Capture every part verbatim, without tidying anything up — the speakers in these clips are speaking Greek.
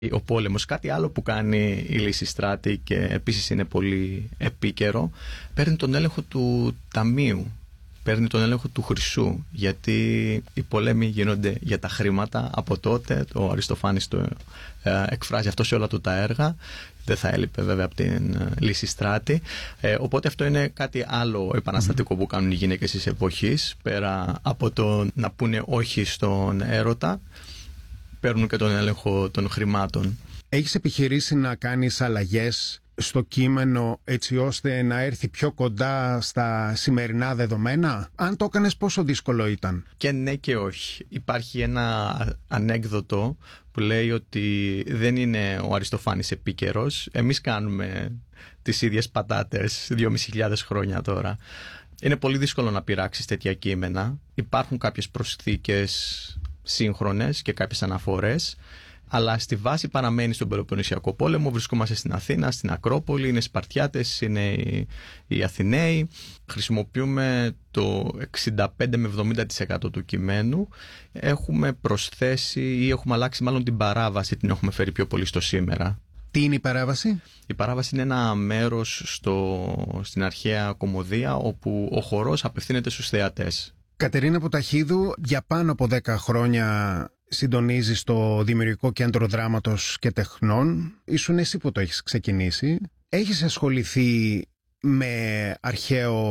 Ο πόλεμος. Κάτι άλλο που κάνει η Λυσιστράτη και επίσης είναι πολύ επίκαιρο, παίρνει τον έλεγχο του ταμείου, παίρνει τον έλεγχο του χρυσού, γιατί οι πολέμοι γίνονται για τα χρήματα από τότε. Ο Αριστοφάνης το ε, εκφράζει αυτό σε όλα του τα έργα. Δεν θα έλειπε βέβαια από την ε, Λυσιστράτη. Ε, οπότε αυτό είναι κάτι άλλο επαναστατικό mm-hmm. που κάνουν οι γυναίκες της εποχής, πέρα από το να πούνε όχι στον έρωτα. Παίρνουν και τον έλεγχο των χρημάτων. Έχεις επιχειρήσει να κάνεις αλλαγές στο κείμενο έτσι ώστε να έρθει πιο κοντά στα σημερινά δεδομένα? Αν το έκανες, πόσο δύσκολο ήταν? Και ναι και όχι. Υπάρχει ένα ανέκδοτο που λέει ότι δεν είναι ο Αριστοφάνης επίκαιρος. Εμείς κάνουμε τις ίδιες πατάτες δυόμισι χιλιάδες χρόνια τώρα. Είναι πολύ δύσκολο να πειράξεις τέτοια κείμενα. Υπάρχουν κάποιες προσθήκες σύγχρονες και κάποιες αναφορές, αλλά στη βάση παραμένει στον Πελοποννησιακό πόλεμο. Βρισκόμαστε στην Αθήνα, στην Ακρόπολη, είναι Σπαρτιάτες, είναι οι, οι Αθηναίοι. Χρησιμοποιούμε το εξήντα πέντε με εβδομήντα τοις εκατό του κειμένου. Έχουμε προσθέσει ή έχουμε αλλάξει μάλλον την παράβαση, την έχουμε φέρει πιο πολύ στο σήμερα. Τι είναι η παράβαση? Η παράβαση είναι ένα μέρος στο, στην αρχαία κωμωδία όπου ο χορός απευθύνεται στους θεατές. Κατερίνα Ποταχίδου, για πάνω από δέκα χρόνια συντονίζεις το Δημιουργικό Κέντρο Δράματος και Τεχνών. Ήσουν εσύ που το έχεις ξεκινήσει. Έχεις ασχοληθεί με αρχαίο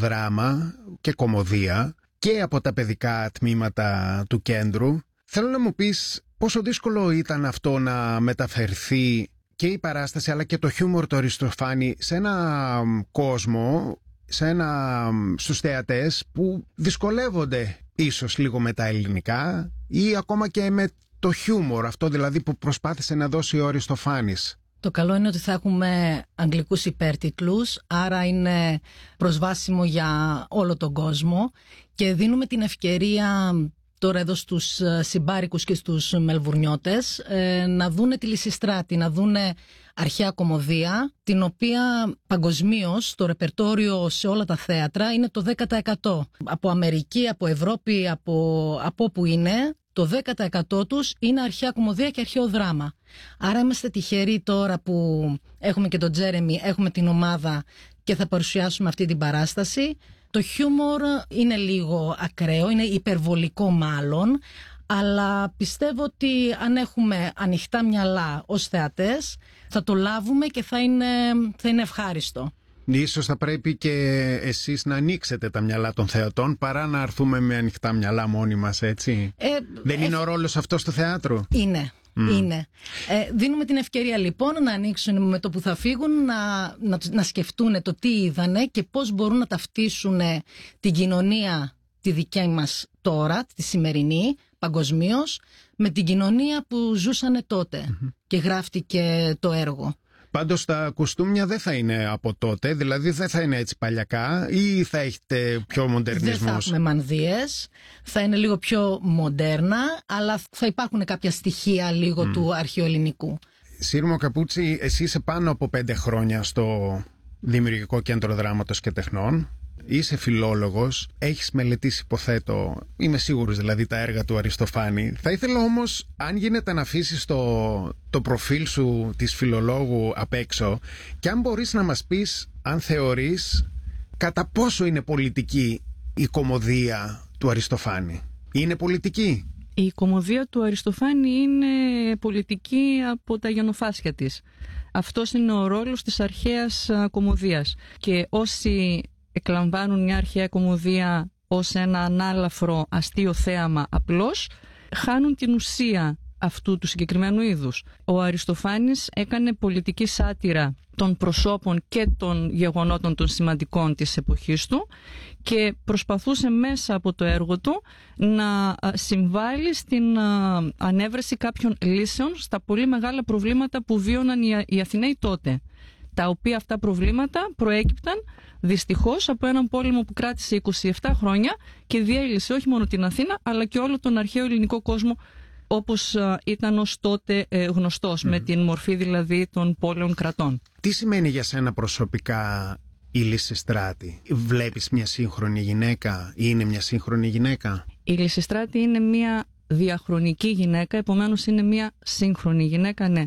δράμα και κωμωδία και από τα παιδικά τμήματα του κέντρου. Θέλω να μου πεις πόσο δύσκολο ήταν αυτό να μεταφερθεί και η παράσταση αλλά και το χιούμορ του Αριστοφάνη σε ένα κόσμο, σε ένα, στους θεατές που δυσκολεύονται ίσως λίγο με τα ελληνικά ή ακόμα και με το χιούμορ, αυτό δηλαδή που προσπάθησε να δώσει ο Αριστοφάνης. Το καλό είναι ότι θα έχουμε αγγλικούς υπέρτιτλους, άρα είναι προσβάσιμο για όλο τον κόσμο και δίνουμε την ευκαιρία τώρα εδώ στους συμπάρικους και στους μελβουρνιώτες ε, να δούνε τη Λυσιστράτη, να δούνε αρχαία κωμωδία, την οποία παγκοσμίως το ρεπερτόριο σε όλα τα θέατρα είναι το δέκα τοις εκατό. Από Αμερική, από Ευρώπη, από, από όπου είναι, το δέκα τοις εκατό τους είναι αρχαία κωμωδία και αρχαίο δράμα. Άρα είμαστε τυχεροί τώρα που έχουμε και τον Τζέρεμι, έχουμε την ομάδα και θα παρουσιάσουμε αυτή την παράσταση. Το χιούμορ είναι λίγο ακραίο, είναι υπερβολικό μάλλον, αλλά πιστεύω ότι αν έχουμε ανοιχτά μυαλά ως θεατές θα το λάβουμε και θα είναι, θα είναι ευχάριστο. Ίσως θα πρέπει και εσείς να ανοίξετε τα μυαλά των θεατών παρά να έρθουμε με ανοιχτά μυαλά μόνοι μας, έτσι. Ε, Δεν ε, είναι ε, ο ρόλος αυτός του θεάτρου? Είναι. Mm. Είναι. Ε, δίνουμε την ευκαιρία λοιπόν να ανοίξουν με το που θα φύγουν, να, να, να σκεφτούν το τι είδανε και πώς μπορούν να ταυτίσουν την κοινωνία τη δική μας τώρα, τη σημερινή, παγκοσμίως, με την κοινωνία που ζούσανε τότε mm-hmm. και γράφτηκε το έργο. Πάντως τα κουστούμια δεν θα είναι από τότε, δηλαδή δεν θα είναι έτσι παλιακά ή θα έχετε πιο μοντερνισμούς? Δεν θα έχουμε μανδύες, θα είναι λίγο πιο μοντέρνα, αλλά θα υπάρχουν κάποια στοιχεία λίγο mm. του αρχαιοελληνικού. Σύρμο Καπούτσι, εσύ είσαι πάνω από πέντε χρόνια στο Δημιουργικό Κέντρο Δράματος και Τεχνών. Είσαι φιλόλογος, έχεις μελετήσει, υποθέτω, είμαι σίγουρος δηλαδή, τα έργα του Αριστοφάνη. Θα ήθελα όμως, αν γίνεται, να αφήσεις το, το προφίλ σου της φιλολόγου απ' έξω και αν μπορείς να μας πεις αν θεωρείς κατά πόσο είναι πολιτική η κωμωδία του Αριστοφάνη. Είναι πολιτική? Η κωμωδία του Αριστοφάνη είναι πολιτική από τα γενοφάσια της. Αυτός είναι ο ρόλος της αρχαίας κωμωδίας και όσοι εκλαμβάνουν μια αρχαία κωμωδία ως ένα ανάλαφρο αστείο θέαμα απλώς, χάνουν την ουσία αυτού του συγκεκριμένου είδους. Ο Αριστοφάνης έκανε πολιτική σάτυρα των προσώπων και των γεγονότων των σημαντικών της εποχής του και προσπαθούσε μέσα από το έργο του να συμβάλλει στην ανέβρεση κάποιων λύσεων στα πολύ μεγάλα προβλήματα που βίωναν οι Αθηναίοι τότε, τα οποία αυτά προβλήματα προέκυπταν δυστυχώς από έναν πόλεμο που κράτησε είκοσι επτά χρόνια και διέλυσε όχι μόνο την Αθήνα αλλά και όλο τον αρχαίο ελληνικό κόσμο όπως ήταν ως τότε γνωστός, mm. με την μορφή δηλαδή των πόλεων κρατών. Τι σημαίνει για σένα προσωπικά η Λυσιστράτη? Βλέπεις μια σύγχρονη γυναίκα ή είναι μια σύγχρονη γυναίκα? Η Λυσιστράτη είναι μια διαχρονική γυναίκα, επομένως είναι μια σύγχρονη γυναίκα, ναι.